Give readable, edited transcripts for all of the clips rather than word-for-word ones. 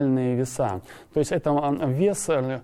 веса. То есть это вес 80%,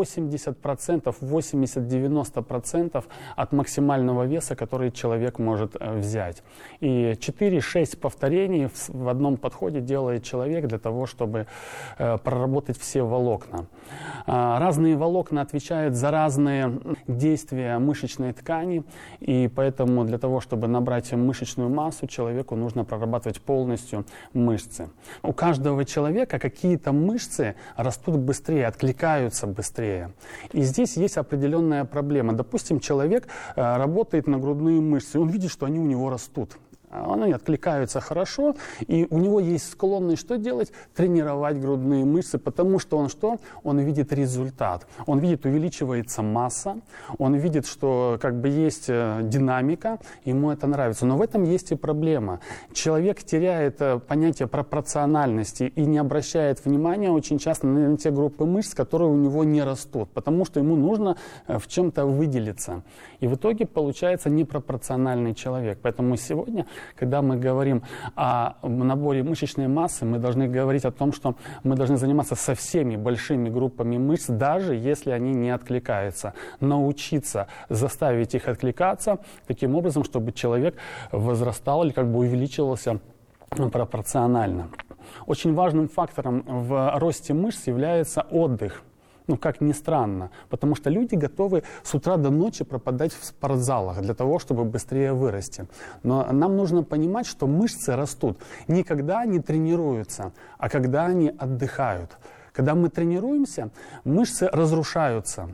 80-90% от максимального веса, который человек может взять. И 4-6 повторений в одном подходе делает человек для того, чтобы проработать все волокна. Разные волокна отвечают за разные действия мышечной ткани, и поэтому для того, чтобы набрать мышечную массу, человеку нужно прорабатывать полностью мышцы. У каждого человека какие-то мышцы растут быстрее, откликаются быстрее. И здесь есть определенная проблема. Допустим, человек работает на грудные мышцы, и он видит, что они у него растут. Они откликаются хорошо, и у него есть склонность что делать? Тренировать грудные мышцы, потому что он что? Он видит результат. Он видит, увеличивается масса, он видит, что как бы есть динамика, ему это нравится. Но в этом есть и проблема. Человек теряет понятие пропорциональности и не обращает внимания очень часто на те группы мышц, которые у него не растут, потому что ему нужно в чем-то выделиться. И в итоге получается непропорциональный человек. Поэтому сегодня, когда мы говорим о наборе мышечной массы, мы должны говорить о том, что мы должны заниматься со всеми большими группами мышц, даже если они не откликаются. Научиться заставить их откликаться таким образом, чтобы человек возрастал или как бы увеличивался пропорционально. Очень важным фактором в росте мышц является отдых. Ну, как ни странно, потому что люди готовы с утра до ночи пропадать в спортзалах для того, чтобы быстрее вырасти. Но нам нужно понимать, что мышцы растут не когда они тренируются, а когда они отдыхают. Когда мы тренируемся, мышцы разрушаются.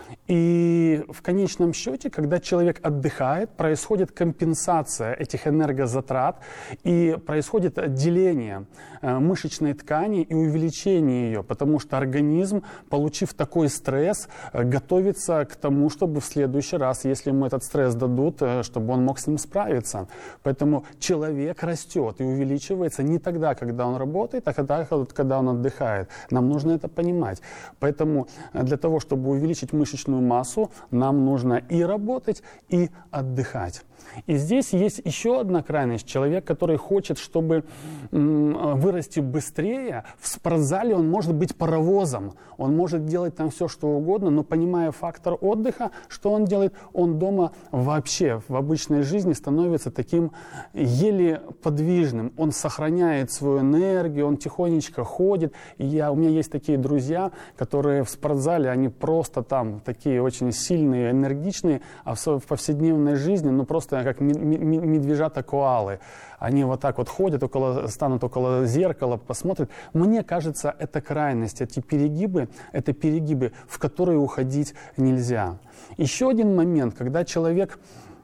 И в конечном счете, когда человек отдыхает, происходит компенсация этих энергозатрат и происходит отделение мышечной ткани и увеличение ее, потому что организм, получив такой стресс, готовится к тому, чтобы в следующий раз, если ему этот стресс дадут, чтобы он мог с ним справиться. Поэтому человек растет и увеличивается не тогда, когда он работает, а когда он отдыхает. Нам нужно это понимать. Поэтому для того, чтобы увеличить мышечную массу, нам нужно и работать, и отдыхать. И здесь есть еще одна крайность. Человек, который хочет, чтобы вырасти быстрее, в спортзале он может быть паровозом. Он может делать там все, что угодно, но понимая фактор отдыха, что он делает? Он дома вообще в обычной жизни становится таким еле подвижным. Он сохраняет свою энергию, он тихонечко ходит. У меня есть такие друзья, которые в спортзале, они просто там такие очень сильные, энергичные, а в повседневной жизни, ну просто как медвежата-коалы. Они вот так вот ходят, станут около зеркала, посмотрят. Мне кажется, это крайность, эти перегибы, это перегибы, в которые уходить нельзя. Еще один момент, когда человек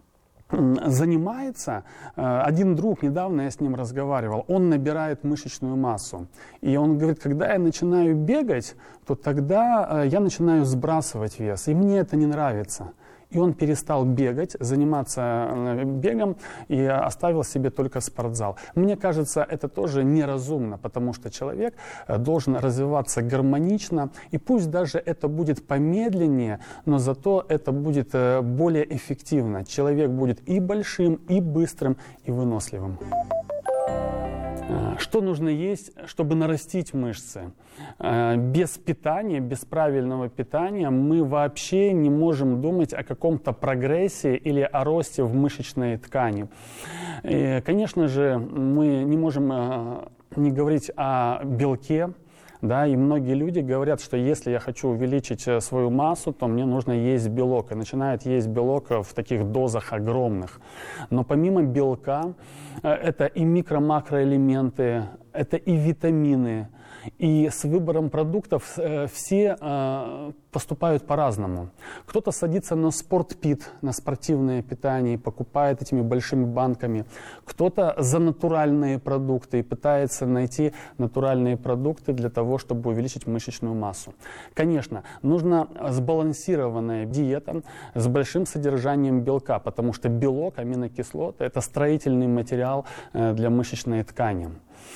занимается, один друг, недавно я с ним разговаривал, он набирает мышечную массу. И он говорит, когда я начинаю бегать, то тогда я начинаю сбрасывать вес, и мне это не нравится. И он перестал бегать, заниматься бегом и оставил себе только спортзал. Мне кажется, это тоже неразумно, потому что человек должен развиваться гармонично. И пусть даже это будет помедленнее, но зато это будет более эффективно. Человек будет и большим, и быстрым, и выносливым. Что нужно есть, чтобы нарастить мышцы? Без питания, без правильного питания мы вообще не можем думать о каком-то прогрессе или о росте в мышечной ткани. И, конечно же, мы не можем не говорить о белке. Да, и многие люди говорят, что если я хочу увеличить свою массу, то мне нужно есть белок. И начинают есть белок в таких дозах огромных. Но помимо белка, это и микро-макроэлементы, это и витамины. И с выбором продуктов все поступают по-разному. Кто-то садится на спортпит, на спортивное питание, и покупает этими большими банками. Кто-то за натуральные продукты и пытается найти натуральные продукты для того, чтобы увеличить мышечную массу. Конечно, нужна сбалансированная диета с большим содержанием белка, потому что белок, аминокислоты – это строительный материал для мышечной ткани.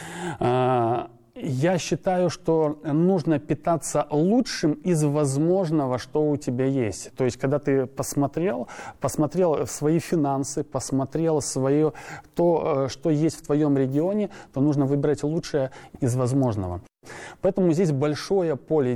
Я считаю, что нужно питаться лучшим из возможного, что у тебя есть. То есть, когда ты посмотрел свои финансы, посмотрел то, что есть в твоем регионе, то нужно выбрать лучшее из возможного. Поэтому здесь большое поле